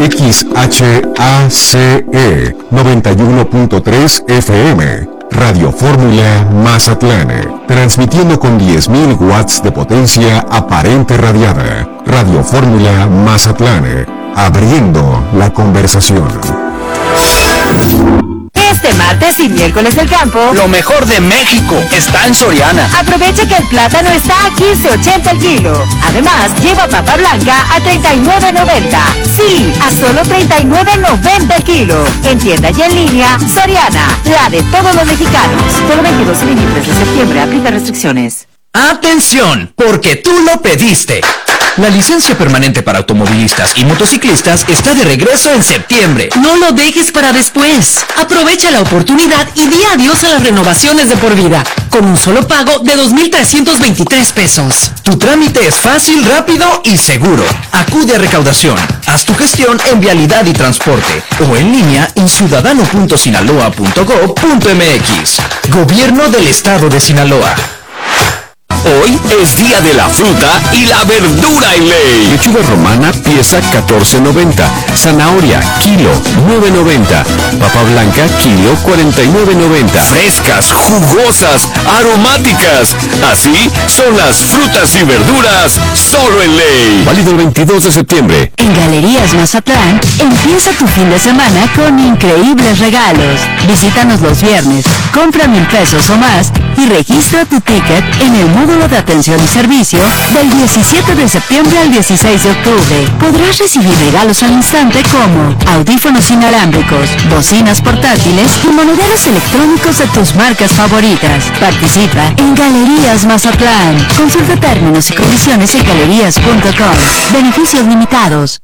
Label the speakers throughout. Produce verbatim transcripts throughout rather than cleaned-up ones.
Speaker 1: X H A C E noventa y uno punto tres F M. Radio Fórmula Mazatlán, transmitiendo con diez mil watts de potencia aparente radiada. Radio Fórmula Mazatlán, abriendo la conversación.
Speaker 2: Este martes y miércoles del campo,
Speaker 3: lo mejor de México está en Soriana.
Speaker 2: Aprovecha que el plátano está a quince ochenta el kilo. Además, lleva papa blanca a treinta y nueve noventa. Sí, a solo treinta y nueve noventa el kilo. En tienda y en línea, Soriana, la de todos los mexicanos. Solo veintidós y veintitrés de septiembre, aplica restricciones.
Speaker 3: ¡Atención! Porque tú lo pediste. La licencia permanente para automovilistas y motociclistas está de regreso en septiembre.
Speaker 4: No lo dejes para después. Aprovecha la oportunidad y di adiós a las renovaciones de por vida, con un solo pago de dos mil trescientos veintitrés pesos.
Speaker 3: Tu trámite es fácil, rápido y seguro. Acude a recaudación. Haz tu gestión en Vialidad y Transporte o en línea en ciudadano punto sinaloa punto gob punto m x. Gobierno del Estado de Sinaloa.
Speaker 5: Hoy es día de la fruta y la verdura en ley.
Speaker 1: Lechuga romana, pieza catorce noventa. Zanahoria, kilo nueve noventa. Papa blanca, kilo cuarenta y nueve noventa.
Speaker 5: Frescas, jugosas, aromáticas. Así son las frutas y verduras solo en ley.
Speaker 1: Válido el veintidós de septiembre.
Speaker 4: En Galerías Mazatlán, empieza tu fin de semana con increíbles regalos. Visítanos los viernes, compra mil pesos o más y registra tu ticket en el módulo de atención y servicio del diecisiete de septiembre al dieciséis de octubre. Podrás recibir regalos al instante como audífonos inalámbricos, bocinas portátiles y monederos electrónicos de tus marcas favoritas. Participa en Galerías Mazatlán. Consulta términos y condiciones en galerías punto com. Beneficios limitados.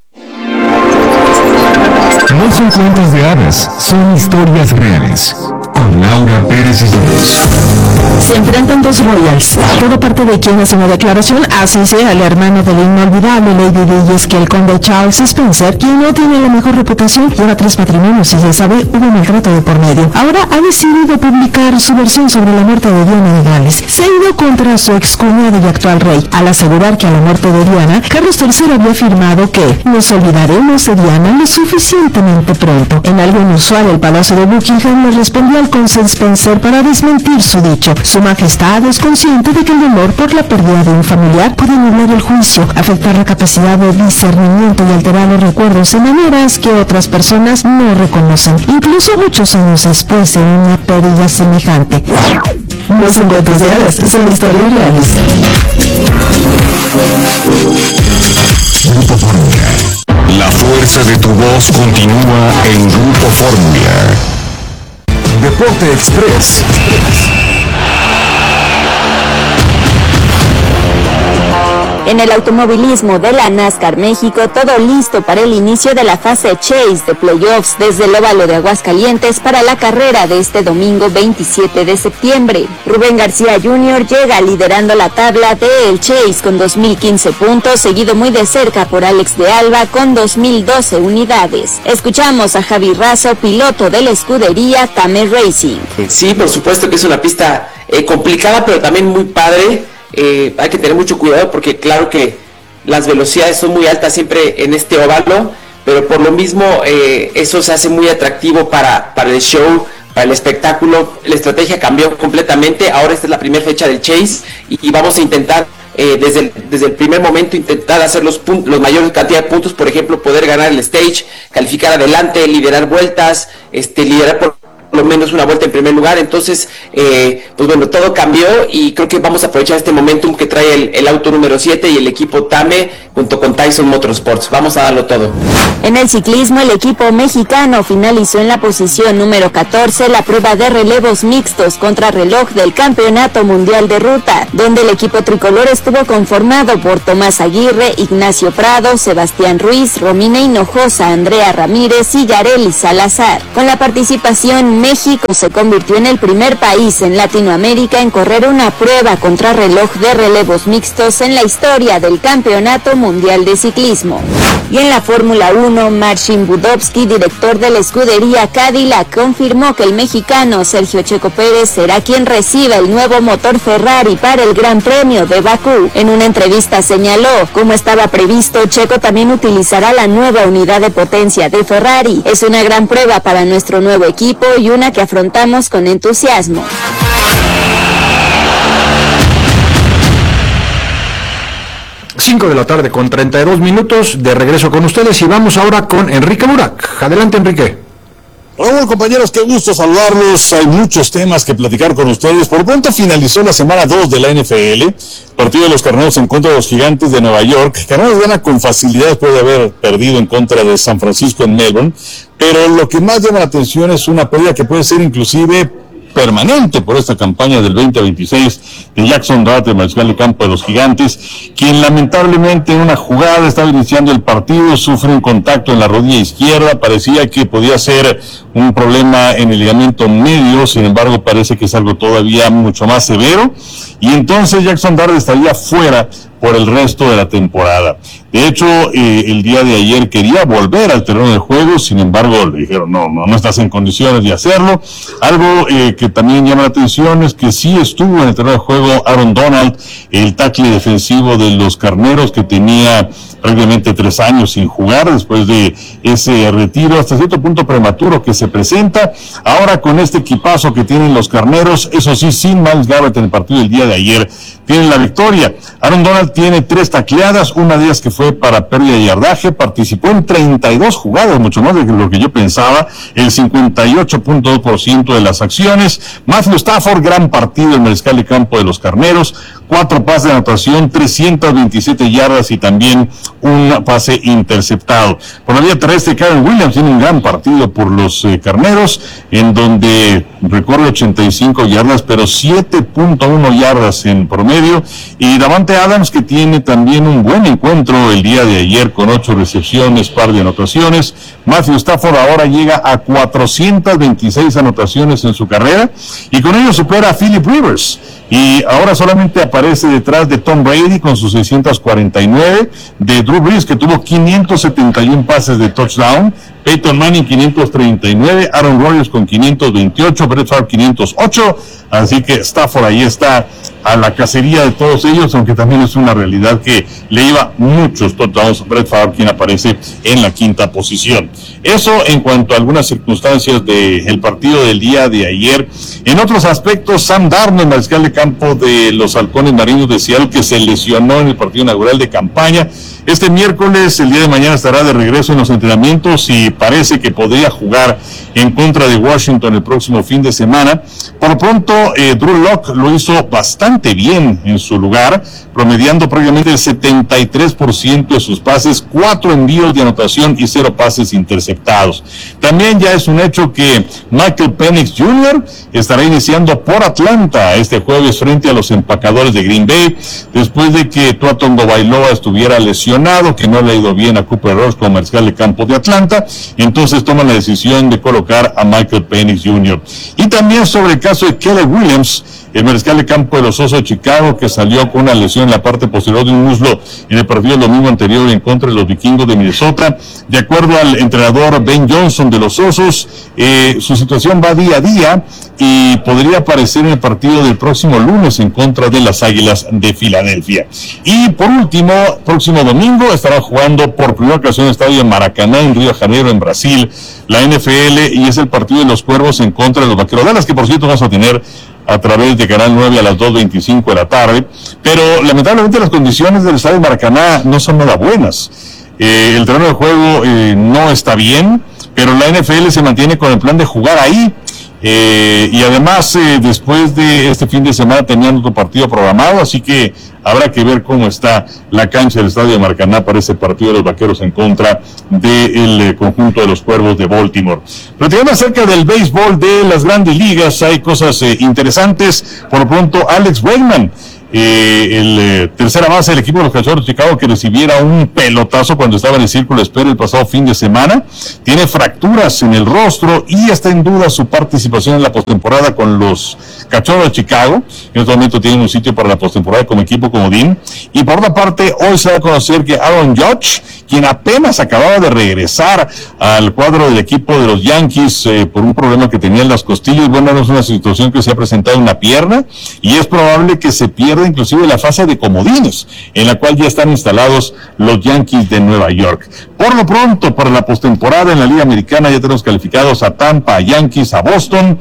Speaker 1: No son cuentos de hadas, son historias reales. Con Laura Pérez Islas.
Speaker 6: Se enfrentan dos royals. Todo parte de quien hace una declaración, así sea el hermano del inolvidable Lady Di, y es que el conde Charles Spencer, quien no tiene la mejor reputación, lleva tres matrimonios y ya sabe, hubo maltrato de por medio. Ahora ha decidido publicar su versión sobre la muerte de Diana de Gales. Se ha ido contra su excuñado y actual rey, al asegurar que a la muerte de Diana, Carlos tercero había afirmado que nos olvidaremos de Diana lo suficientemente pronto. En algo inusual, el Palacio de Buckingham le respondió al conde Spencer para desmentir su dicho. Su majestad es consciente de que el dolor por la pérdida de un familiar puede nublar el juicio, afectar la capacidad de discernimiento y alterar los recuerdos de maneras que otras personas no reconocen, incluso muchos años después de una pérdida semejante. No son cuentos de hadas, son historias reales.
Speaker 1: Grupo Fórmula.
Speaker 5: La fuerza de tu voz continúa en Grupo Fórmula.
Speaker 1: Deporte Express.
Speaker 2: En el automovilismo de la NASCAR México, todo listo para el inicio de la fase Chase de playoffs desde el óvalo de Aguascalientes para la carrera de este domingo veintisiete de septiembre. Rubén García junior llega liderando la tabla de el Chase con dos mil quince puntos, seguido muy de cerca por Alex de Alba con dos mil doce unidades. Escuchamos a Javi Razo, piloto de la escudería Tame Racing.
Speaker 7: Sí, por supuesto que es una pista eh, complicada, pero también muy padre. Eh, hay que tener mucho cuidado porque claro que las velocidades son muy altas siempre en este óvalo, pero por lo mismo eh, eso se hace muy atractivo para, para el show, para el espectáculo. La estrategia cambió completamente, ahora esta es la primera fecha del Chase y, y vamos a intentar eh, desde, el, desde el primer momento intentar hacer los, puntos, los mayores cantidad de puntos, por ejemplo poder ganar el stage, calificar adelante, liderar vueltas, este liderar por lo menos una vuelta en primer lugar. Entonces eh, pues bueno, todo cambió y creo que vamos a aprovechar este momentum que trae el, el auto número siete y el equipo Tame junto con Tyson Motorsports. Vamos a darlo todo.
Speaker 2: En el ciclismo, el equipo mexicano finalizó en la posición número catorce la prueba de relevos mixtos contra reloj del Campeonato Mundial de Ruta, donde el equipo tricolor estuvo conformado por Tomás Aguirre, Ignacio Prado, Sebastián Ruiz, Romina Hinojosa, Andrea Ramírez y Yareli Salazar. Con la participación, México se convirtió en el primer país en Latinoamérica en correr una prueba contrarreloj de relevos mixtos en la historia del Campeonato Mundial de Ciclismo. Y en la Fórmula uno, Marcin Budowski, director de la escudería Cadillac, confirmó que el mexicano Sergio Checo Pérez será quien reciba el nuevo motor Ferrari para el Gran Premio de Bakú. En una entrevista señaló, como estaba previsto, Checo también utilizará la nueva unidad de potencia de Ferrari. Es una gran prueba para nuestro nuevo equipo y una que afrontamos con entusiasmo.
Speaker 8: cinco de la tarde con treinta y dos minutos, de regreso con ustedes y vamos ahora con Enrique Burak. Adelante, Enrique.
Speaker 9: Raúl, compañeros, qué gusto saludarlos. Hay muchos temas que platicar con ustedes. Por pronto finalizó la semana dos de la N F L, partido de los Carneros en contra de los Gigantes de Nueva York. Carneros gana con facilidad después de haber perdido en contra de San Francisco en Melbourne, pero lo que más llama la atención es una pérdida que puede ser inclusive permanente por esta campaña del veinte veintiséis de Jackson Dart, el mariscal de campo de los Gigantes, quien lamentablemente en una jugada estaba iniciando el partido, sufre un contacto en la rodilla izquierda, parecía que podía ser un problema en el ligamento medio, sin embargo parece que es algo todavía mucho más severo, y entonces Jackson Dart estaría fuera por el resto de la temporada. De hecho, eh, el día de ayer quería volver al terreno de juego, sin embargo le dijeron, no, no, no estás en condiciones de hacerlo. Algo eh, que también llama la atención es que sí estuvo en el terreno de juego Aaron Donald, el tackle defensivo de los Carneros, que tenía prácticamente tres años sin jugar después de ese retiro hasta cierto punto prematuro que se presenta. Ahora con este equipazo que tienen los Carneros, eso sí, sin Myles Garrett en el partido del día de ayer, tienen la victoria. Aaron Donald tiene tres tacleadas, una de ellas que fue para pérdida de yardaje, participó en treinta y dos jugadas, mucho más de lo que yo pensaba, el cincuenta y ocho punto dos por ciento de las acciones. Matthew Stafford, gran partido, el mariscal de campo de los Carneros, cuatro pases de anotación, trescientas veintisiete yardas y también un pase interceptado. Por la vía terrestre, Karen Williams tiene un gran partido por los eh, Carneros, en donde recorre ochenta y cinco yardas, pero siete punto uno yardas en promedio, y Davante Adams, que tiene también un buen encuentro el día de ayer con ocho recepciones, par de anotaciones. Matthew Stafford ahora llega a cuatrocientas veintiséis anotaciones en su carrera, y con ello supera a Philip Rivers, y ahora solamente aparece detrás de Tom Brady con sus seiscientas cuarenta y nueve, de Drew Brees, que tuvo quinientos setenta y uno pases de touchdown, Peyton Manning quinientos treinta y nueve, Aaron Rodgers con quinientos veintiocho, Brett Favre quinientos ocho, así que Stafford ahí está a la cacería de todos ellos, aunque también es una realidad que le iba muchos touchdowns a Brett Favre, quien aparece en la quinta posición. Eso en cuanto a algunas circunstancias del partido del día de ayer. En otros aspectos, Sam Darnold, mariscal de campo de los Halcones Marinos de Seattle, que se lesionó en el partido inaugural de campaña, este miércoles, el día de mañana, estará de regreso en los entrenamientos y parece que podría jugar en contra de Washington el próximo fin de semana. Por pronto, eh, Drew Lock lo hizo bastante bien en su lugar, promediando prácticamente el setenta y tres por ciento de sus pases, cuatro envíos de anotación y cero pases interceptados. También ya es un hecho que Michael Penix junior estará iniciando por Atlanta este jueves frente a los Empacadores de Green Bay, después de que Tua Tagovailoa estuviera lesionado, que no le ha ido bien a Cooper Rush como mariscal de campo de Atlanta. Entonces toman la decisión de colocar a Michael Penix junior Y también sobre el caso de Caleb Williams, el mariscal de campo de los Osos de Chicago, que salió con una lesión en la parte posterior de un muslo en el partido del domingo anterior en contra de los Vikingos de Minnesota. De acuerdo al entrenador Ben Johnson de los Osos, eh, su situación va día a día y podría aparecer en el partido del próximo lunes en contra de las Águilas de Filadelfia. Y por último, próximo domingo estará jugando por primera ocasión en el estadio Maracaná en Río de Janeiro, en Brasil, la N F L, y es el partido de los Cuervos en contra de los Vaqueros Dallas, que por cierto vamos a tener a través de Canal nueve a las dos veinticinco de la tarde, pero lamentablemente las condiciones del estadio Maracaná no son nada buenas. Eh, el terreno de juego eh, no está bien, pero la N F L se mantiene con el plan de jugar ahí. Eh, y además, eh, después de este fin de semana tenían otro partido programado, así que habrá que ver cómo está la cancha del estadio de Maracaná para ese partido de los Vaqueros en contra del eh, conjunto de los Cuervos de Baltimore. Platicando acerca del béisbol de las grandes ligas, hay cosas eh, interesantes. Por lo pronto, Alex Bregman, eh, el eh, tercera base del equipo de los Cachorros de Chicago, que recibiera un pelotazo cuando estaba en el círculo de espera el pasado fin de semana. Tiene fracturas en el rostro y está en duda su participación en la postemporada con los Cachorros de Chicago. En este momento tienen un sitio para la postemporada como equipo comodín. Y por otra parte, hoy se va a conocer que Aaron Judge, quien apenas acababa de regresar al cuadro del equipo de los Yankees eh, por un problema que tenía en las costillas, bueno, no es una situación que se ha presentado en la pierna y es probable que se pierda inclusive la fase de comodines, en la cual ya están instalados los Yankees de Nueva York. Por lo pronto, para la postemporada en la Liga Americana ya tenemos calificados a Tampa, a Yankees, a Boston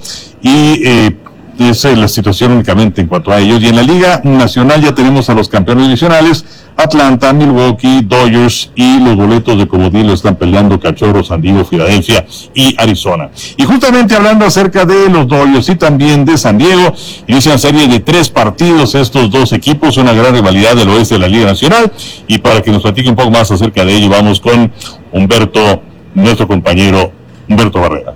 Speaker 9: y eh, esa es la situación únicamente en cuanto a ellos. Y en la Liga Nacional ya tenemos a los campeones divisionales, Atlanta, Milwaukee, Dodgers, y los boletos de comodín lo están peleando Cachorros, San Diego, Filadelfia y Arizona. Y justamente hablando acerca de los Dodgers y también de San Diego, inician serie de tres partidos estos dos equipos, una gran rivalidad del oeste de la Liga Nacional, y para que nos platique un poco más acerca de ello, vamos con Humberto, nuestro compañero Humberto Barrera.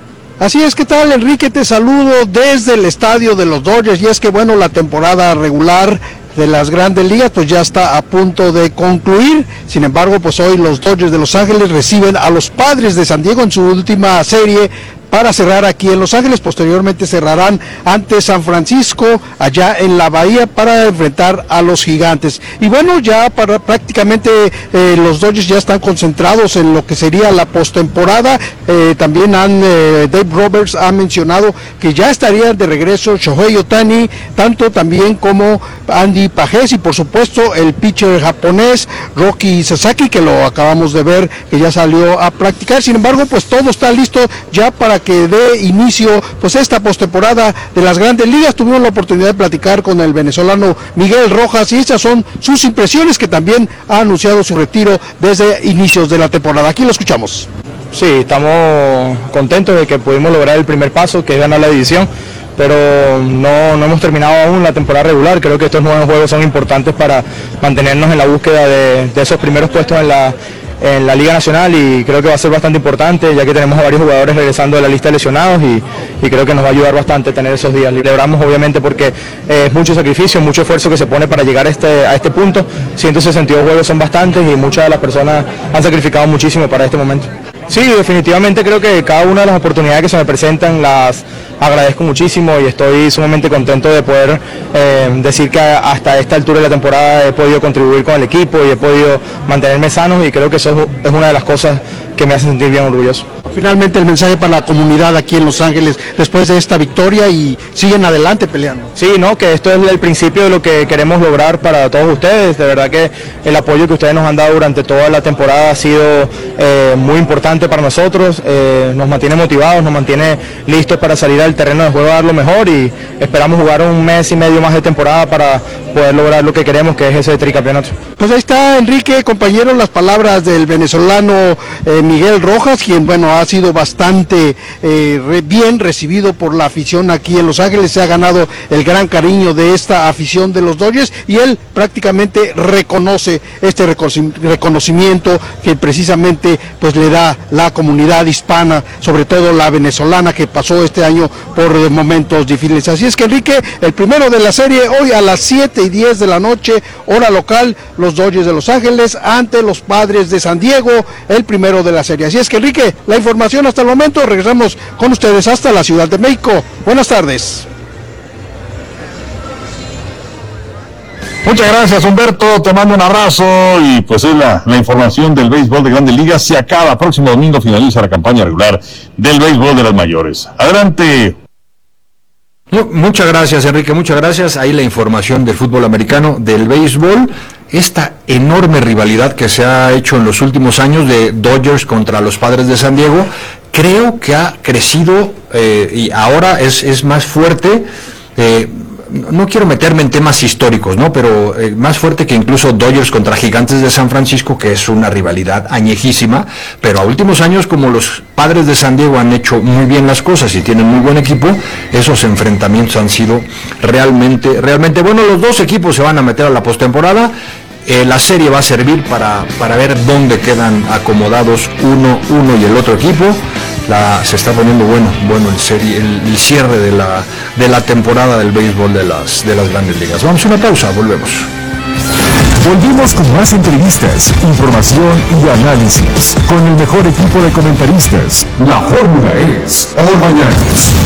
Speaker 10: Así es, ¿qué tal, Enrique? Te saludo desde el estadio de los Dodgers, y es que bueno, la temporada regular de las Grandes Ligas pues ya está a punto de concluir. Sin embargo, pues hoy los Dodgers de Los Ángeles reciben a los Padres de San Diego en su última serie para cerrar aquí en Los Ángeles. Posteriormente cerrarán ante San Francisco allá en la Bahía para enfrentar a los Gigantes. Y bueno, ya para prácticamente eh, los Dodgers ya están concentrados en lo que sería la postemporada. Eh, también han eh, Dave Roberts ha mencionado que ya estarían de regreso Shohei Ohtani, tanto también como Andy Pages, y por supuesto el pitcher japonés Roki Sasaki, que lo acabamos de ver que ya salió a practicar. Sin embargo, pues todo está listo ya para que dé inicio pues esta postemporada de las Grandes Ligas. Tuvimos la oportunidad de platicar con el venezolano Miguel Rojas y esas son sus impresiones, que también ha anunciado su retiro desde inicios de la temporada. Aquí lo escuchamos.
Speaker 11: Sí, estamos contentos de que pudimos lograr el primer paso, que es ganar la división, pero no, no hemos terminado aún la temporada regular. Creo que estos nuevos juegos son importantes para mantenernos en la búsqueda de, de esos primeros puestos en la en la Liga Nacional, y creo que va a ser bastante importante, ya que tenemos a varios jugadores regresando de la lista de lesionados, y, y creo que nos va a ayudar bastante tener esos días. Celebramos obviamente porque eh, es mucho sacrificio, mucho esfuerzo que se pone para llegar a este, a este punto. ciento sesenta y dos juegos son bastantes y muchas de las personas han sacrificado muchísimo para este momento. Sí, definitivamente creo que cada una de las oportunidades que se me presentan las agradezco muchísimo y estoy sumamente contento de poder eh, decir que hasta esta altura de la temporada he podido contribuir con el equipo y he podido mantenerme sano, y creo que eso es una de las cosas que me hace sentir bien orgulloso.
Speaker 10: Finalmente el mensaje para la comunidad aquí en Los Ángeles después de esta victoria, y siguen adelante peleando.
Speaker 11: Sí, no, que esto es el principio de lo que queremos lograr para todos ustedes. De verdad que el apoyo que ustedes nos han dado durante toda la temporada ha sido eh, muy importante para nosotros, eh, nos mantiene motivados, nos mantiene listos para salir al terreno de juego a dar lo mejor, y esperamos jugar un mes y medio más de temporada para poder lograr lo que queremos, que es ese tricampeonato.
Speaker 10: Pues ahí está, Enrique, compañero, las palabras del venezolano eh, Miguel Rojas, quien bueno ha sido bastante eh, re, bien recibido por la afición aquí en Los Ángeles, se ha ganado el gran cariño de esta afición de los Dodgers, y él prácticamente reconoce este reconocimiento que precisamente pues le da la comunidad hispana, sobre todo la venezolana, que pasó este año por momentos difíciles. Así es que, Enrique, el primero de la serie hoy a las siete y diez de la noche, hora local, los Dodgers de Los Ángeles ante los Padres de San Diego, el primero de la serie. Así es que, Enrique, la información hasta el momento. Regresamos con ustedes hasta la Ciudad de México. Buenas tardes.
Speaker 9: Muchas gracias, Humberto, te mando un abrazo, y pues es la, la información del béisbol de Grandes Ligas. Se acaba, próximo domingo finaliza la campaña regular del béisbol de las mayores. Adelante.
Speaker 8: Muchas gracias, Enrique, muchas gracias. Ahí la información del fútbol americano, del béisbol, esta enorme rivalidad que se ha hecho en los últimos años de Dodgers contra los Padres de San Diego, creo que ha crecido eh, y ahora es, es más fuerte. Eh, no quiero meterme en temas históricos, ¿no? Pero eh, más fuerte que incluso Dodgers contra Gigantes de San Francisco, que es una rivalidad añejísima, pero a últimos años, como los Padres de San Diego han hecho muy bien las cosas y tienen muy buen equipo, esos enfrentamientos han sido realmente, realmente buenos. Los dos equipos se van a meter a la postemporada. eh, la serie va a servir para, para ver dónde quedan acomodados uno, uno y el otro equipo. La, se está poniendo bueno, bueno el, serie, el, el cierre de la, de la temporada del béisbol de las, de las grandes ligas. Vamos a una pausa, volvemos.
Speaker 1: Volvimos con más entrevistas, información y análisis con el mejor equipo de comentaristas. La fórmula es All Mañanas.